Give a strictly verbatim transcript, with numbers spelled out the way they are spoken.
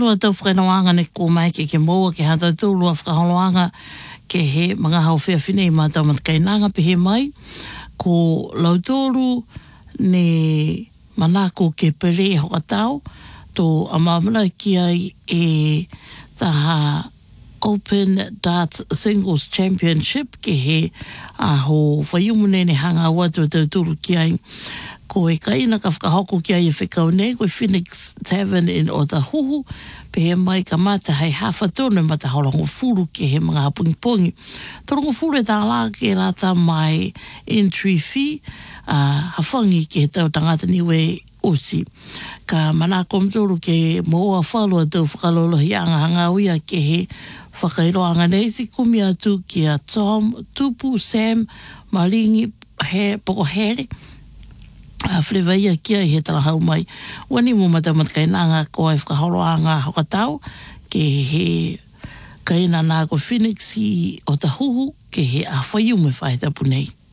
whalua tau whakanoanga ne ko mai ke ke moa ke hata tūlua whakaholoanga ke he mga hau whea whinei mātau matakainanga pe he mai ko lautoro ne manako ke pere e hokatau tō amamana ki ai e taha Open Darts Singles Championship ke he a ho whaiumune ne hanga watu tau tūru ki ai ko e kaina ka whakahoko ki ai e whikau nei ko Phoenix Tavern in Otahuhu pe he mai ka mata hei hawha tōne mata haurango furu ke he mga hapungi pongi. Torongo furu e tā la ke rata mai entry fee uh, hawhangi ke he tau tangata niwe osi. Ka mana komtoro ke moa whalua tau whakalolohi anga hanga uia ke he whakairoanga nei si kumi atu ki a Tom, Tupu, Sam, Maringi, he, Poko Here. A whlewaia kia i he tarahau mai. Wani mo matamatakainanga ko e whakaholoanga hokatau ke he kaina nā ko Phoenix i Otahuhu ke he a whaiume whaita punei.